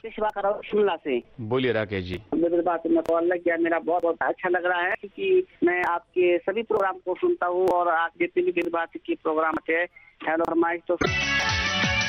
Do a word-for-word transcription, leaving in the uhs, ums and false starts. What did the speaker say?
राकेश बात कर रहा हूँ शिमला से। बोलिए राकेश जी। मेरी बात में कॉल लग गया, मेरा बहुत बहुत अच्छा लग रहा है क्योंकि मैं आपके सभी प्रोग्राम को सुनता हूँ और आप जितनी भी बात की प्रोग्राम थे हेलो फरमाइश तो